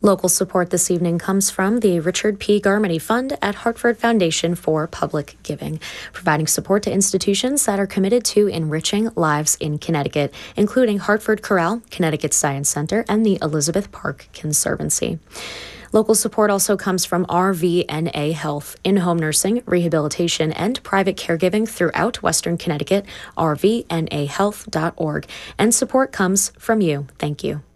Local support this evening comes from the Richard P. Garmany Fund at Hartford Foundation for Public Giving, providing support to institutions that are committed to enriching lives in Connecticut, including Hartford Corral, Connecticut Science Center, and the Elizabeth Park Conservancy. Local support also comes from RVNA Health, in-home nursing, rehabilitation, and private caregiving throughout Western Connecticut, rvnahealth.org. And support comes from you. Thank you.